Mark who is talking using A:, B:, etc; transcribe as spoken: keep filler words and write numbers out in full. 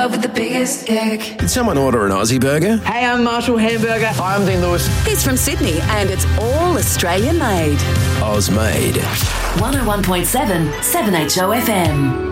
A: With the biggest dick.
B: Did someone order an Aussie burger?
C: Hey, I'm Marshall Hamburger.
D: Hi, I'm Dean Lewis.
E: He's from Sydney and it's all Australian made.
B: Oz made.
E: one oh one point seven, seven H O F M.